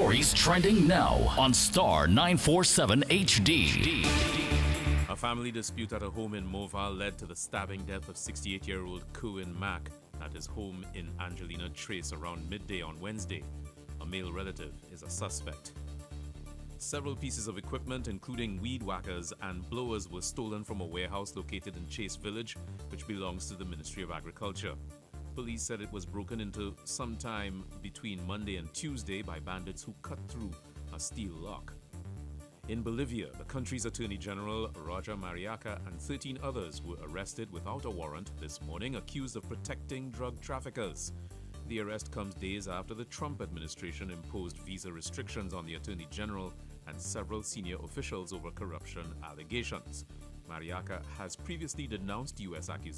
stories trending now on Star 947 HD. A family dispute at a home in Morval led to the stabbing death of 68-year-old Cohen Mack at his home in Angelina Trace around midday on Wednesday. A male relative is a suspect. Several pieces of equipment, including weed whackers and blowers, were stolen from a warehouse located in Chase Village, which belongs to the Ministry of Agriculture. Police said it was broken into sometime between Monday and Tuesday by bandits who cut through a steel lock. In Bolivia, the country's Attorney General, Roger Mariaca, and 13 others were arrested without a warrant this morning, accused of protecting drug traffickers. The arrest comes days after the Trump administration imposed visa restrictions on the Attorney General and several senior officials over corruption allegations. Mariaca has previously denounced U.S. accusations